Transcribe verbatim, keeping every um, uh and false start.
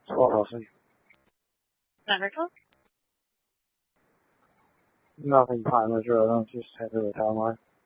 What was it? Medical? Nothing time was really, just head to the town line.